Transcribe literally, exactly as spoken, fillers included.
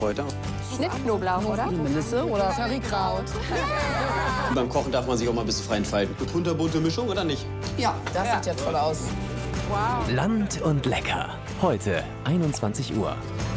heute. Schnittknoblauch, oder? Melisse oder Currykraut. Beim Kochen darf man sich auch mal ein bisschen frei entfalten. Eine kunterbunte Mischung, oder nicht? Ja, das ja. sieht ja toll aus. Wow. Land und lecker. Heute einundzwanzig Uhr.